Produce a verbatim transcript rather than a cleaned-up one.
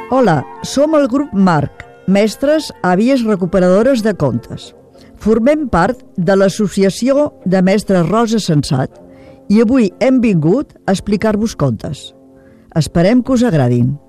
Hola, som el grup Marc, mestres àvies recuperadores de contes. Formem part de l'Associació de Mestres Rosa Sensat i avui hem vingut a explicar-vos contes. Esperem que us agradin.